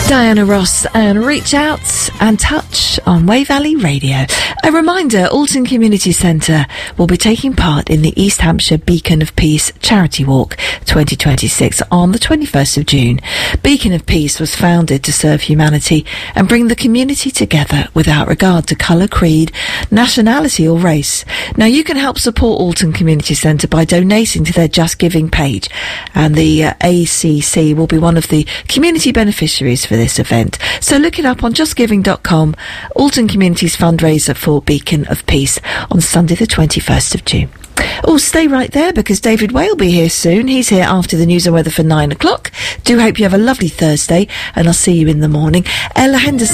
Diana Ross and Reach Out and Touch on Wey Valley Radio. A reminder, Alton Community Centre will be taking part in the East Hampshire Beacon of Peace Charity Walk 2026 on the 21st of June. Beacon of Peace was founded to serve humanity and bring the community together without regard to colour, creed, nationality or race. Now you can help support Alton Community Centre by donating to their Just Giving page, and the ACC will be one of the community beneficiaries for this event. So look it up on justgiving.com, Alton Community's fundraiser for Beacon of Peace on Sunday the 21st of June. Oh, stay right there because David Way will be here soon. He's here after the news and weather for 9 o'clock. Do hope you have a lovely Thursday and I'll see you in the morning. Ella Henderson